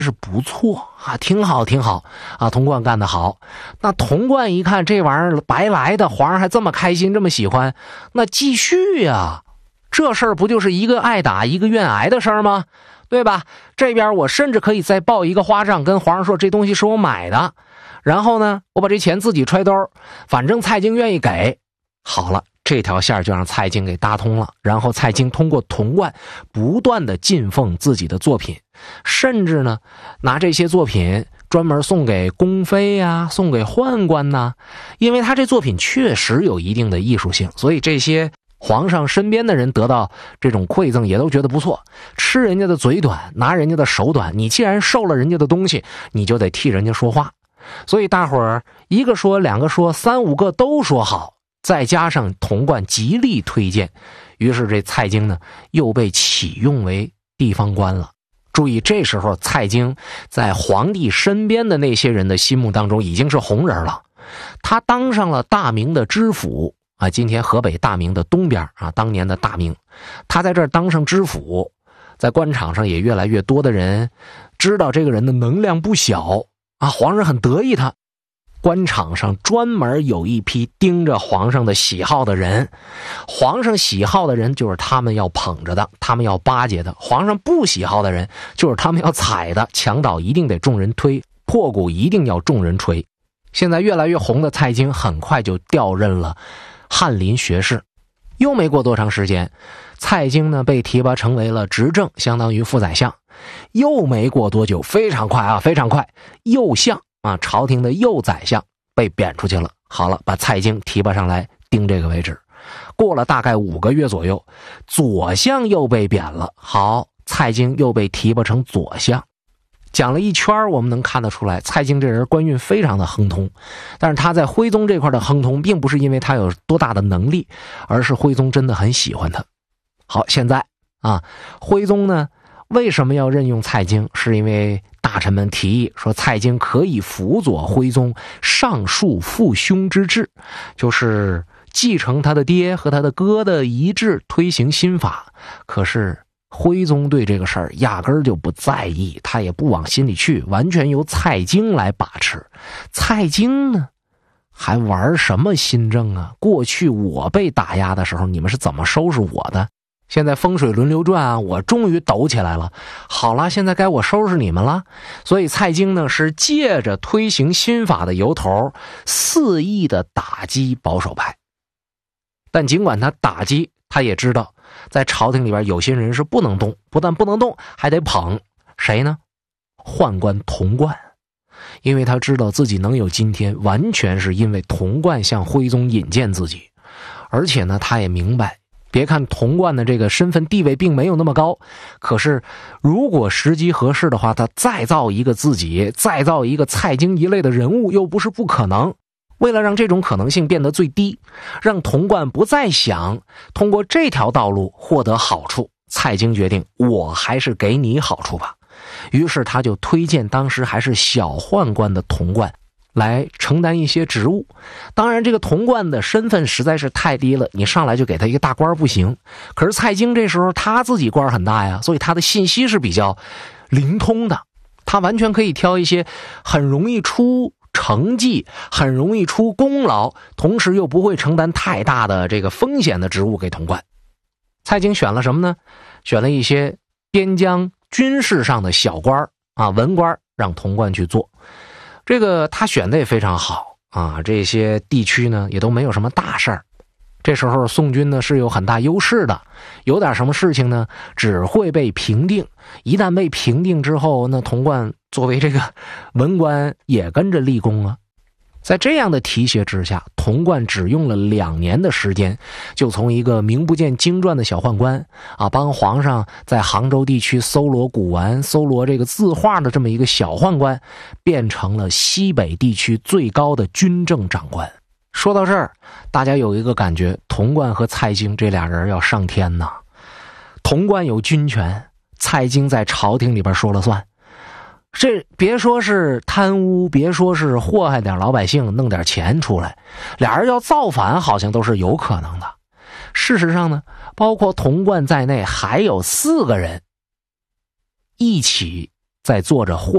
是不错啊，挺好挺好啊，童贯干得好。那童贯一看这玩意儿白来的，皇上还这么开心这么喜欢，那继续呀，这事儿不就是一个爱打一个愿挨的事儿吗？对吧？这边我甚至可以再报一个花账，跟皇上说这东西是我买的，然后呢我把这钱自己揣兜，反正蔡京愿意给。好了，这条线就让蔡京给搭通了。然后蔡京通过童贯不断的进奉自己的作品，甚至呢拿这些作品专门送给宫妃啊，送给宦官呐，因为他这作品确实有一定的艺术性，所以这些皇上身边的人得到这种馈赠也都觉得不错。吃人家的嘴短，拿人家的手短，你既然受了人家的东西，你就得替人家说话。所以大伙儿一个说两个说三五个都说好，再加上童贯极力推荐，于是这蔡京呢又被启用为地方官了。注意，这时候蔡京在皇帝身边的那些人的心目当中已经是红人了。他当上了大明的知府啊，今天河北大明的东边啊，当年的大明，他在这儿当上知府，在官场上也越来越多的人知道这个人的能量不小啊，皇上很得意他。官场上专门有一批盯着皇上的喜好的人，皇上喜好的人就是他们要捧着的，他们要巴结的；皇上不喜好的人就是他们要踩的。墙倒一定得众人推，破鼓一定要众人吹。现在越来越红的蔡京很快就调任了翰林学士。又没过多长时间，蔡京呢被提拔成为了执政，相当于副宰相。又没过多久，非常快啊，非常快，右相啊，朝廷的右宰相被贬出去了。好了，把蔡京提拔上来盯这个位置。过了大概5个月左右，左相又被贬了。好，蔡京又被提拔成左相。讲了一圈，我们能看得出来，蔡京这人官运非常的亨通。但是他在徽宗这块的亨通，并不是因为他有多大的能力，而是徽宗真的很喜欢他。好，现在啊，徽宗呢为什么要任用蔡京？是因为大臣们提议说，蔡京可以辅佐徽宗上述父兄之制，就是继承他的爹和他的哥的遗志，推行新法。可是徽宗对这个事儿压根儿就不在意，他也不往心里去，完全由蔡京来把持。蔡京呢还玩什么新政啊？过去我被打压的时候，你们是怎么收拾我的？现在风水轮流转啊，我终于抖起来了。好了，现在该我收拾你们了。所以蔡京呢是借着推行新法的由头，肆意的打击保守派。但尽管他打击，他也知道在朝廷里边有些人是不能动，不但不能动，还得捧。谁呢？宦官童贯。因为他知道自己能有今天，完全是因为童贯向徽宗引荐自己。而且呢，他也明白，别看童贯的这个身份地位并没有那么高，可是如果时机合适的话，他再造一个自己，再造一个蔡京一类的人物，又不是不可能。为了让这种可能性变得最低，让童贯不再想通过这条道路获得好处，蔡京决定，我还是给你好处吧。于是他就推荐当时还是小宦官的童贯来承担一些职务。当然这个童贯的身份实在是太低了，你上来就给他一个大官不行。可是蔡京这时候他自己官很大呀，所以他的信息是比较灵通的，他完全可以挑一些很容易出成绩，很容易出功劳，同时又不会承担太大的这个风险的职务给童贯。蔡京选了什么呢？选了一些边疆军事上的小官啊，文官，让童贯去做。这个他选的也非常好啊，这些地区呢也都没有什么大事儿。这时候宋军呢是有很大优势的，有点什么事情呢只会被平定，一旦被平定之后，那童贯作为这个文官也跟着立功啊。在这样的提携之下，童贯只用了2年的时间，就从一个名不见经传的小宦官啊，帮皇上在杭州地区搜罗古玩、搜罗这个字画的这么一个小宦官，变成了西北地区最高的军政长官。说到这儿，大家有一个感觉，童贯和蔡京这俩人要上天呐。童贯有军权，蔡京在朝廷里边说了算。这别说是贪污，别说是祸害点老百姓，弄点钱出来，俩人要造反好像都是有可能的。事实上呢，包括童贯在内还有4个人一起在做着祸